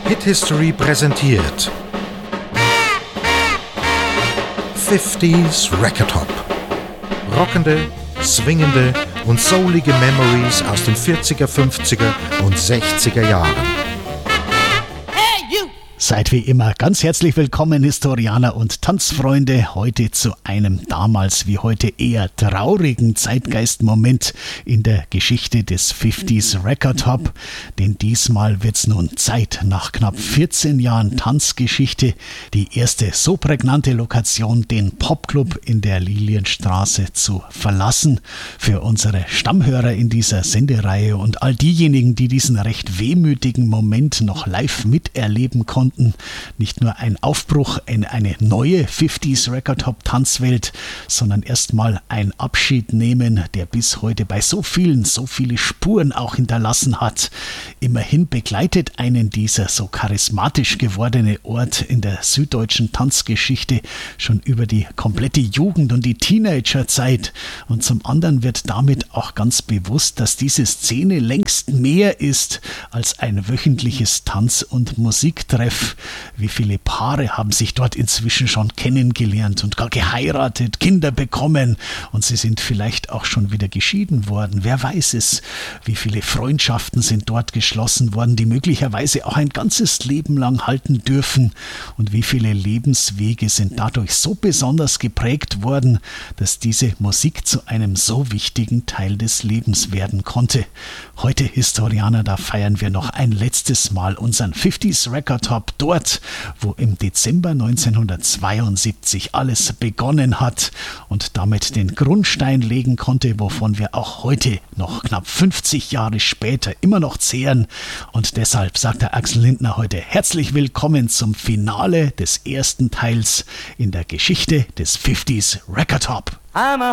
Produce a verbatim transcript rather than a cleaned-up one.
Hit History präsentiert fünfziger Record Hop. Rockende, swingende und soulige Memories aus den vierziger, fünfziger und sechziger Jahren. Seid wie immer ganz herzlich willkommen, Historianer und Tanzfreunde, heute zu einem damals wie heute eher traurigen Zeitgeistmoment in der Geschichte des fünfziger Record Hop, denn diesmal wird's nun Zeit, nach knapp vierzehn Jahren Tanzgeschichte die erste so prägnante Lokation, den Popclub in der Lilienstraße, zu verlassen. Für unsere Stammhörer in dieser Sendereihe und all diejenigen, die diesen recht wehmütigen Moment noch live miterleben konnten, nicht nur ein Aufbruch in eine neue fünfziger Record Hop Tanzwelt, sondern erstmal ein Abschied nehmen, der bis heute bei so vielen, so viele Spuren auch hinterlassen hat. Immerhin begleitet einen dieser so charismatisch gewordene Ort in der süddeutschen Tanzgeschichte schon über die komplette Jugend und die Teenagerzeit. Und zum anderen wird damit auch ganz bewusst, dass diese Szene längst mehr ist als ein wöchentliches Tanz- und Musiktreff. Wie viele Paare haben sich dort inzwischen schon kennengelernt und gar geheiratet, Kinder bekommen, und sie sind vielleicht auch schon wieder geschieden worden. Wer weiß es? Wie viele Freundschaften sind dort geschlossen worden, die möglicherweise auch ein ganzes Leben lang halten dürfen, und wie viele Lebenswege sind dadurch so besonders geprägt worden, dass diese Musik zu einem so wichtigen Teil des Lebens werden konnte. Heute, Historianer, da feiern wir noch ein letztes Mal unseren fünfziger Record Hop, dort, wo im Dezember neunzehnhundertzweiundsiebzig alles begonnen hat und damit den Grundstein legen konnte, wovon wir auch heute noch knapp fünfzig Jahre später immer noch zehren. Und deshalb sagt der Axel Lindner heute herzlich willkommen zum Finale des ersten Teils in der Geschichte des fünfziger Record Hop.